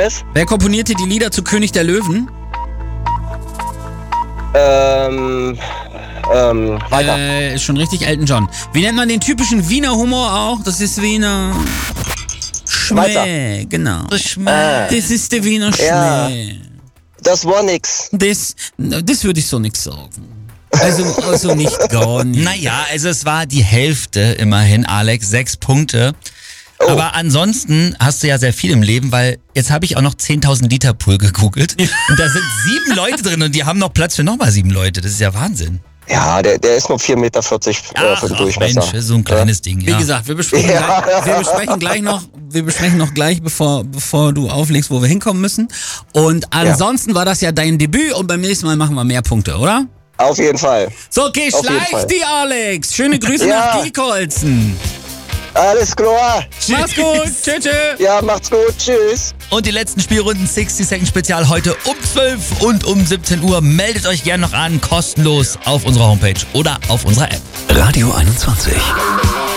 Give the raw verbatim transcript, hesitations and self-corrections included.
Hermes. Wer komponierte die Lieder zu König der Löwen? Ähm, ähm, weiter. Äh, ist schon richtig, Elton John. Wie nennt man den typischen Wiener Humor auch? Das ist Wiener Schmäh, genau. Schmäh. Ah. Das ist der Wiener Ja. Schmäh. Das war nix. Das, das würde ich so nicht sagen. Also, also nicht gar nicht. Naja, also es war die Hälfte immerhin, Alex, sechs Punkte. Oh. Aber ansonsten hast du ja sehr viel im Leben, weil jetzt habe ich auch noch zehntausend Liter Pool gegoogelt und da sind sieben Leute drin und die haben noch Platz für nochmal sieben Leute. Das ist ja Wahnsinn. Ja, der, der ist nur vier Meter vierzig äh, für den Durchmesser. Mensch, so ein kleines Ding, Wie ja. gesagt, wir besprechen, Ja. gleich, wir besprechen gleich noch, wir besprechen noch gleich, bevor, bevor du auflegst, wo wir hinkommen müssen. Und ansonsten war das ja dein Debüt und beim nächsten Mal machen wir mehr Punkte, oder? Auf jeden Fall. So, okay, Auf jeden schleich Fall. die, Alex. Schöne Grüße Ja. nach Diekholzen. Alles klar. Mach's gut. Tschö, tschö. Ja, macht's gut. Tschüss. Und die letzten Spielrunden sechzig Second Spezial heute um zwölf und um siebzehn Uhr. Meldet euch gerne noch an, kostenlos auf unserer Homepage oder auf unserer App. Radio einundzwanzig.